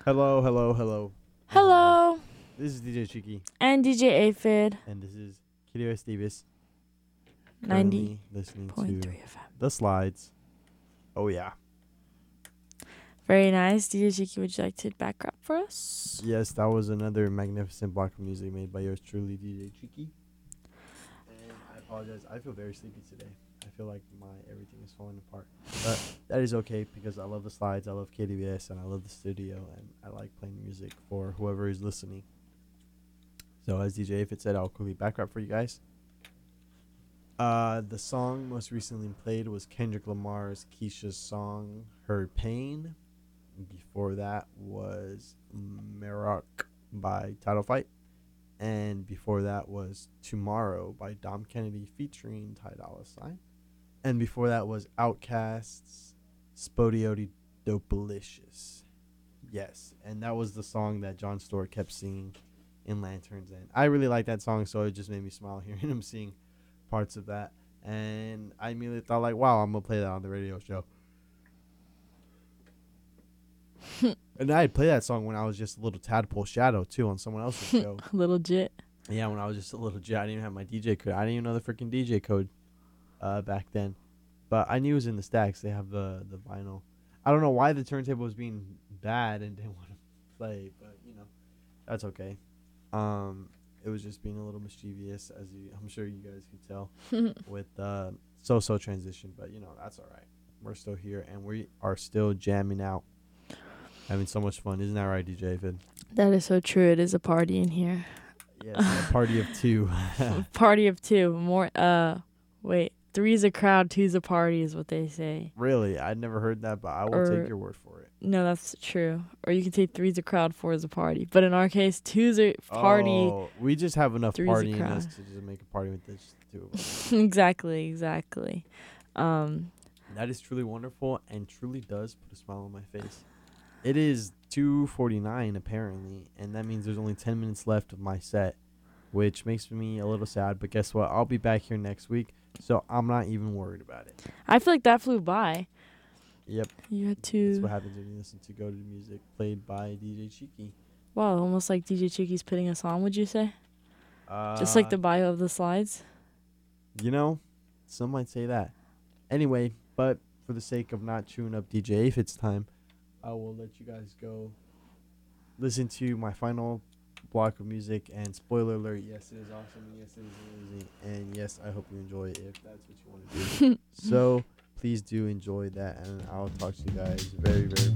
Hello, hello, hello. And hello. Hello, This is DJ Cheeky, and DJ Aphid, and this is Kitty S. Davis, currently listening 90.3 to FM. The Slides. Oh, yeah. Very nice. DJ Cheeky, would you like to back up for us? Yes, that was another magnificent block of music made by yours truly, DJ Cheeky. And I apologize. I feel very sleepy today. I feel like my everything is falling apart. But that is okay because I love The Slides, I love KDBS, and I love the studio, and I like playing music for whoever is listening. So as DJ If it said, I'll quickly back up for you guys. The song most recently played was Kendrick Lamar's Keisha's song Her Pain. Before that was Merock by Title Fight. And before that was Tomorrow by Dom Kennedy featuring Ty Dolla $ign. And before that was Outkast's Spodioti Dopalicious. Yes, and that was the song that Jon Stewart kept singing in Lanterns. And I really like that song, so it just made me smile hearing him sing parts of that. And I immediately thought, like, wow, I'm going to play that on the radio show. And I had played that song when I was just a little tadpole shadow, too, on someone else's show. Little Jit. Yeah, when I was just a little J. I didn't even have my DJ code. I didn't even know the freaking DJ code back then. But I knew it was in the stacks. They have the vinyl. I don't know why the turntable was being bad and didn't want to play, but, you know, that's okay. It was just being a little mischievous, as I'm sure you guys could tell, with so-so transition. But, you know, that's all right. We're still here, and we are still jamming out. Having so much fun. Isn't that right, DJ Vid? That is so true. It is a party in here. Yes, a party of two. Party of two. Three's a crowd, two's a party is what they say. Really? I'd never heard that, but I will take your word for it. No, that's true. Or you can say three's a crowd, four is a party. But in our case, two's a party. Oh, we just have enough Three's a party in crowd. us to just make a party with this two. Exactly. That is truly wonderful and truly does put a smile on my face. It is 2:49 apparently, and that means there's only 10 minutes left of my set, which makes me a little sad. But guess what? I'll be back here next week, so I'm not even worried about it. I feel like that flew by. Yep. You had That's to. what happens when you listen to Go to Music played by DJ Cheeky. Wow, almost like DJ Cheeky's putting us on, would you say? Just like the bio of the slides? You know, some might say that. Anyway, but for the sake of not chewing up DJ if it's time, I will let you guys go listen to my final block of music. And spoiler alert, yes, it is awesome. And yes, it is amazing. And yes, I hope you enjoy it if that's what you want to do. So please do enjoy that. And I'll talk to you guys very, very